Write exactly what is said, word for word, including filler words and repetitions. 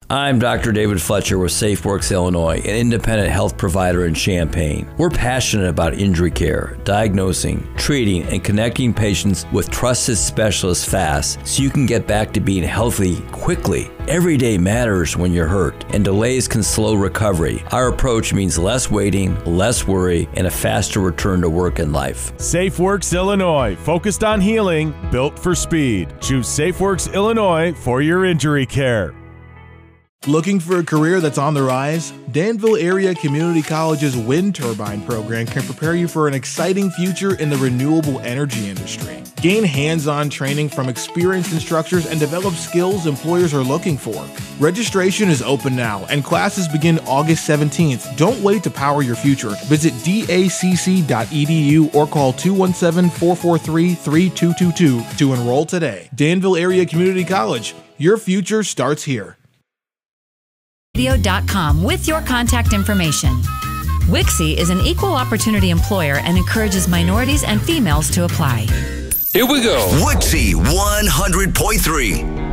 I'm Doctor David Fletcher with SafeWorks Illinois, an independent health provider in Champaign. We're passionate about injury care, diagnosing, treating, and connecting patients with trusted specialists fast so you can get back to being healthy quickly. Every day matters when you're hurt, and delays can slow recovery. Our approach means less waiting, less worry, and a faster return to work and life. SafeWorks Illinois, focused on healing, built for speed. Choose SafeWorks Illinois for your injury care. Looking for a career that's on the rise? Danville Area Community College's wind turbine program can prepare you for an exciting future in the renewable energy industry. Gain hands-on training from experienced instructors and develop skills employers are looking for. Registration is open now, and classes begin August seventeenth. Don't wait to power your future. Visit D A C C dot E D U or call two one seven, four four three, three two two two to enroll today. Danville Area Community College. Your future starts here. radio dot com with your contact information. Wixie is an equal opportunity employer and encourages minorities and females to apply. Here we go. Wixie one hundred point three.